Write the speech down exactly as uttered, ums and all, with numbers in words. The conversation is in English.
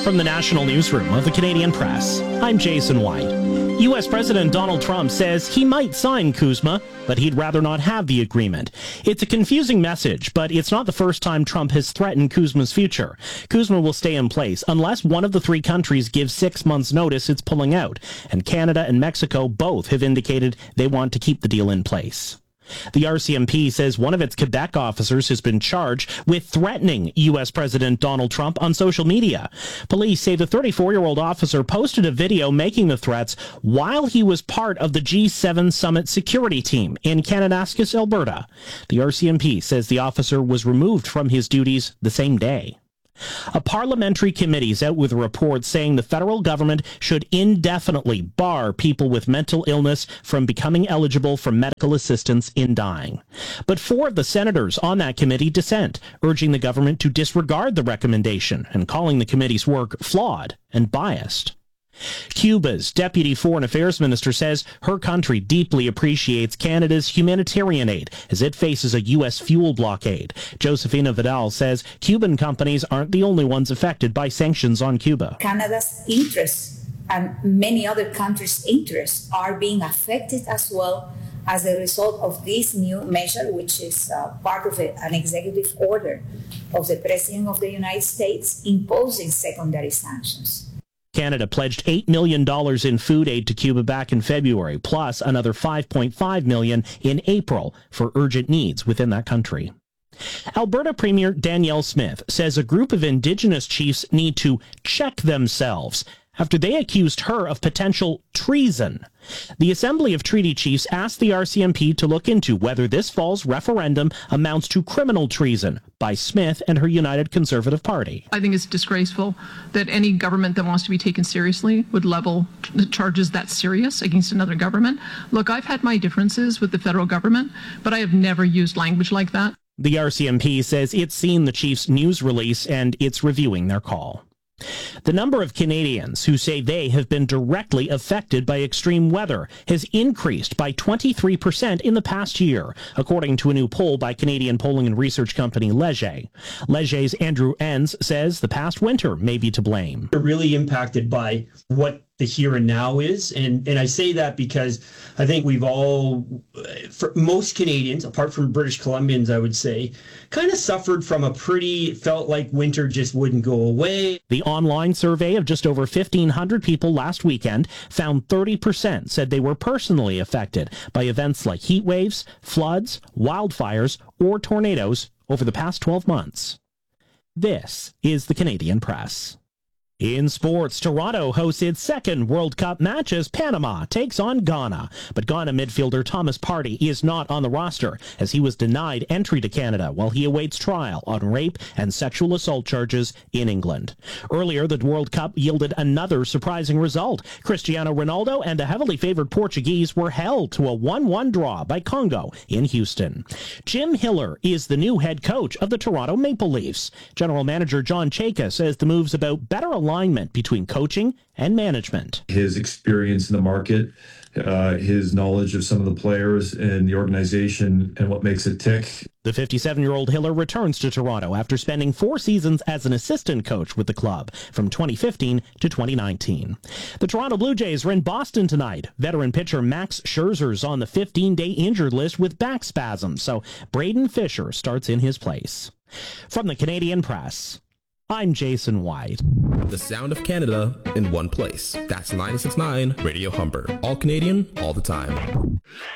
From the National Newsroom of the Canadian Press, I'm Jason White. U S President Donald Trump says he might sign CUSMA, but he'd rather not have the agreement. It's a confusing message, but it's not the first time Trump has threatened CUSMA's future. CUSMA will stay in place unless one of the three countries gives six months' notice it's pulling out, and Canada and Mexico both have indicated they want to keep the deal in place. The R C M P says one of its Quebec officers has been charged with threatening U S President Donald Trump on social media. Police say the thirty-four-year-old officer posted a video making the threats while he was part of the G seven summit security team in Kananaskis, Alberta. The R C M P says the officer was removed from his duties the same day. A parliamentary committee is out with a report saying the federal government should indefinitely bar people with mental illness from becoming eligible for medical assistance in dying. But four of the senators on that committee dissent, urging the government to disregard the recommendation and calling the committee's work flawed and biased. Cuba's deputy foreign affairs minister says her country deeply appreciates Canada's humanitarian aid as it faces a U S fuel blockade. Josefina Vidal says Cuban companies aren't the only ones affected by sanctions on Cuba. Canada's interests and many other countries' interests are being affected as well as a result of this new measure, which is uh, part of a, an executive order of the President of the United States imposing secondary sanctions. Canada pledged eight million dollars in food aid to Cuba back in February, plus another five point five million dollars in April for urgent needs within that country. Alberta Premier Danielle Smith says a group of Indigenous chiefs need to check themselves after they accused her of potential treason. The Assembly of Treaty Chiefs asked the R C M P to look into whether this fall's referendum amounts to criminal treason by Smith and her United Conservative Party. I think it's disgraceful that any government that wants to be taken seriously would level charges that serious against another government. Look, I've had my differences with the federal government, but I have never used language like that. The R C M P says it's seen the chief's news release and it's reviewing their call. The number of Canadians who say they have been directly affected by extreme weather has increased by twenty-three percent in the past year, according to a new poll by Canadian polling and research company Leger. Leger's Andrew Enns says the past winter may be to blame. They're really impacted by what the here and now is. And, and I say that because I think we've all, for most Canadians, apart from British Columbians, I would say, kind of suffered from a pretty, felt like winter just wouldn't go away. The online survey of just over fifteen hundred people last weekend found thirty percent said they were personally affected by events like heat waves, floods, wildfires, or tornadoes over the past twelve months. This is the Canadian Press. In sports, Toronto hosts its second World Cup match as Panama takes on Ghana. But Ghana midfielder Thomas Partey is not on the roster as he was denied entry to Canada while he awaits trial on rape and sexual assault charges in England. Earlier, the World Cup yielded another surprising result. Cristiano Ronaldo and the heavily favored Portuguese were held to a one one draw by Congo in Houston. Jim Hiller is the new head coach of the Toronto Maple Leafs. General Manager John Chayka says the move's about better alignment between coaching and management. His experience in the market, uh, his knowledge of some of the players and the organization and what makes it tick. The fifty-seven-year-old Hiller returns to Toronto after spending four seasons as an assistant coach with the club from twenty fifteen to twenty nineteen. The Toronto Blue Jays are in Boston tonight. Veteran pitcher Max Scherzer's on the fifteen-day injured list with back spasms, so Braden Fisher starts in his place. From the Canadian Press, I'm Jason White. The sound of Canada in one place. That's ninety-six point nine Radio Humber. All Canadian, all the time.